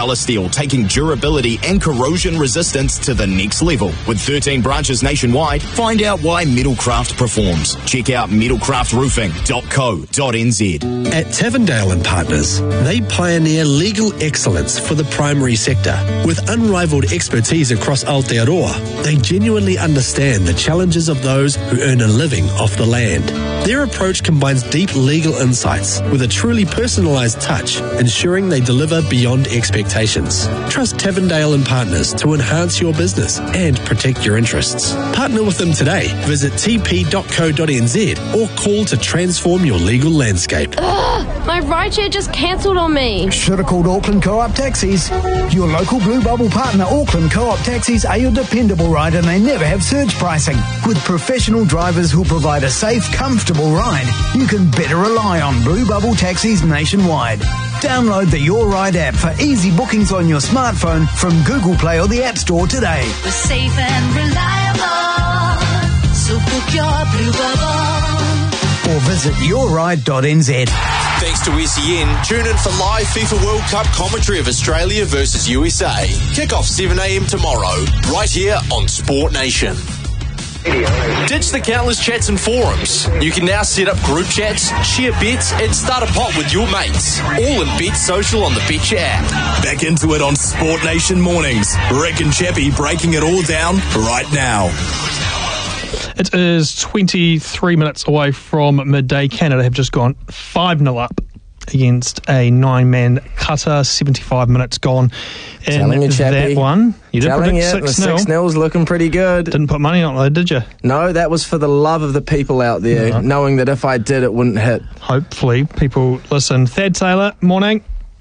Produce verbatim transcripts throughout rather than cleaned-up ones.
colour steel, taking durability and corrosion resistance to the next level. With thirteen branches nationwide, find out why Metalcraft performs. Check out metalcraft roofing dot co dot n z. At Tavendale and Partners, they pioneer legal excellence for the primary sector. With unrivaled expertise across Aotearoa, they genuinely understand the challenges of those who earn a living off the land. Their approach combines deep legal insights with a truly personalised touch, ensuring they deliver beyond expectations. Trust Tavendale and Partners to enhance your business and protect your interests. Partner with them today. Visit t p dot co dot n z or call to transform your legal landscape. Ugh, my rideshare just cancelled on me. Should have called Auckland Co-op Taxis. Your local Blue Bubble partner, Auckland Co-op Taxis, are your dependable ride and they never have surge pricing. With professional drivers who'll provide a safe, comfortable ride, you can better rely on Blue Bubble Taxis nationwide. Download the Your Ride app for easy bookings on your smartphone from Google Play or the App Store today. We're safe and reliable, so book your Blue Bubble. Or visit your ride dot n z. Thanks to S E N, tune in for live FIFA World Cup commentary of Australia versus U S A. Kick off seven a m tomorrow, right here on Sport Nation. Ditch the countless chats and forums. You can now set up group chats, share bets, and start a pot with your mates. All in Bet Social on the Betcha app. Back into it on Sport Nation mornings. Rick and Chappie breaking it all down right now. It is twenty-three minutes away from midday. Canada have just gone five nil up against a nine-man Qatar. seventy-five minutes gone in Telling you, that one. You did Telling predict you, six the nil. six nil's looking pretty good. Didn't put money on it, did you? No, that was for the love of the people out there, No. knowing that if I did, it wouldn't hit. Hopefully people listen. Thad Taylor, morning.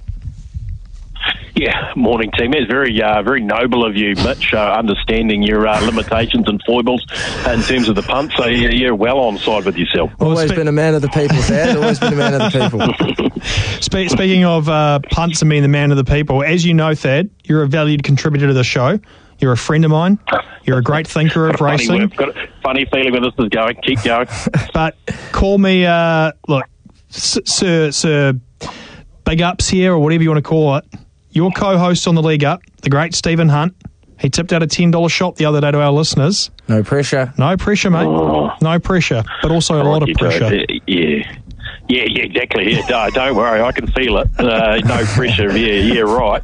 Yeah, morning team. It's very, uh, very noble of you, Mitch, uh, understanding your uh, limitations and foibles in terms of the punt. So you're, you're well on side with yourself. Always spe- been a man of the people, Dad. Always been a man of the people. Spe- speaking of uh, punts and being the man of the people, as you know, Thad, you're a valued contributor to the show. You're a friend of mine. You're a great thinker of Funny racing. word. Got a funny feeling where this is going. Keep going. But call me, uh, look, s- Sir, Sir, Big Ups here, or whatever you want to call it. Your co-host on the League Up, the great Stephen Hunt, he tipped out a ten dollars shot the other day to our listeners. No pressure. No pressure, mate. Oh. No pressure, but also a lot of You pressure. don't. Yeah. Yeah, yeah, exactly. Yeah, no, don't worry, I can feel it. Uh, no pressure. Yeah, yeah, right.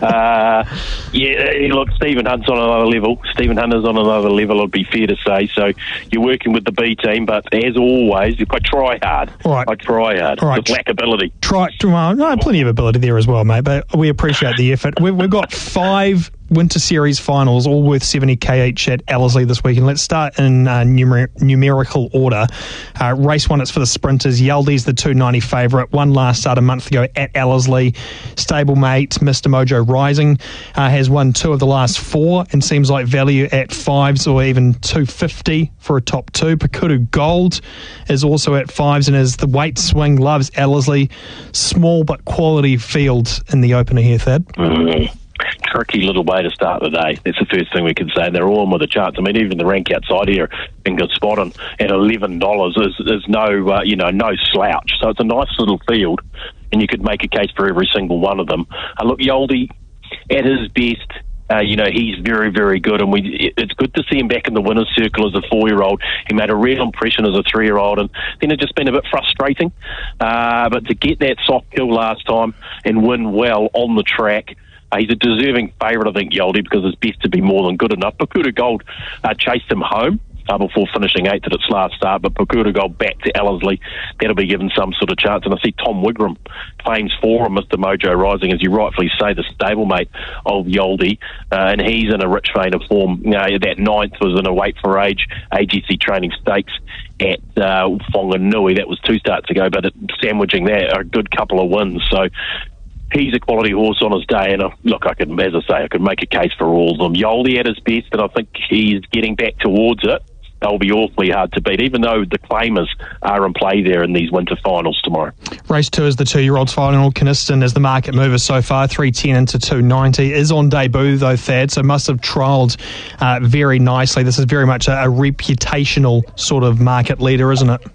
Uh, yeah, look, Stephen Hunt's on another level. Stephen Hunt is on another level, it'd be fair to say. So you're working with the B team, but as always, I try hard. All right. I try hard. All right. With lack ability. Try, well, no, plenty of ability there as well, mate, but we appreciate the effort. We've, we've got five Winter Series finals, all worth seventy k each at Ellerslie this weekend. Let's start in uh, numer- numerical order. Uh, race one, it's for the sprinters. Yaldi's the two ninety favourite. One last start a month ago at Ellerslie. Stablemate, Mister Mojo Rising, uh, has won two of the last four and seems like value at fives or even two fifty for a top two. Pakuru Gold is also at fives and is the weight swing, loves Ellerslie. Small but quality field in the opener here, Thad. Mm. Tricky little way to start the day. That's the first thing we can say. They're all in with a chance. I mean, even the rank outside here in good spot on at eleven dollars is, is no, uh, you know, no slouch. So it's a nice little field, and you could make a case for every single one of them. Uh, look, Yaldi, at his best, uh, you know, he's very, very good, and we. It's good to see him back in the winner's circle as a four-year-old. He made a real impression as a three-year-old, and then it's just been a bit frustrating. Uh, but to get that soft kill last time and win well on the track. Uh, he's a deserving favourite, I think, Yaldi, because it's best to be more than good enough. Pakura Gold uh, chased him home uh, before finishing eighth at its last start, but Pakura Gold back to Ellerslie. That'll be given some sort of chance. And I see Tom Wigram claims for him, Mister Mojo Rising, as you rightfully say, the stablemate of Yaldi, uh, and he's in a rich vein of form. You know, that ninth was in a weight for age A G C Training Stakes at uh, Whanganui. That was two starts ago, but it, sandwiching that, a good couple of wins. So he's a quality horse on his day, and uh, look, I could, as I say, I could make a case for all of them. Yaldi at his best, and I think he's getting back towards it. They'll be awfully hard to beat, even though the claimers are in play there in these winter finals tomorrow. Race two is the two-year-olds final. Kynaston is the market mover so far, three ten into two ninety. Is on debut, though, Thad, so must have trialled uh, very nicely. This is very much a, a reputational sort of market leader, isn't it?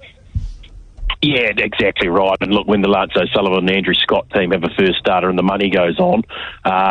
Yeah, exactly right. And look, when the Lance O'Sullivan and Andrew Scott team have a first starter and the money goes on, uh,